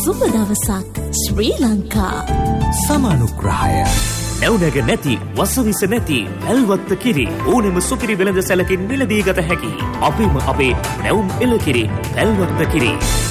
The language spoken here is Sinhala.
සුබ දවසක් ශ්‍රී ලංකා. සමානුග්‍රහය. නැවුනග නැති වසවිස නැති වැල්වත්ත කිරි ඕනෙම සුකිරි වෙළඳ සැලකින් මිලදී ගත හැකි. අපේම අපේ නැවුම් එළකිරි වැල්වත්ත කිරි.